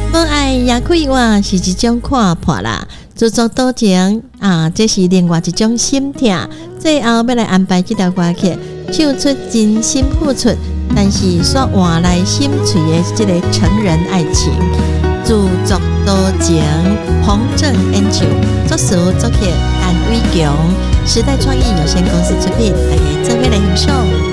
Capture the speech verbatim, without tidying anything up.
无爱也可以话是一种看破啦。自作多情啊，这是另外一种心痛。最后要来安排这条歌曲，唱出真心付出，但是却换来心碎的这个成人爱情。自作多情，洪正演唱，作词作曲陈伟强，时代创意有限公司出品，大家做伙来欣赏。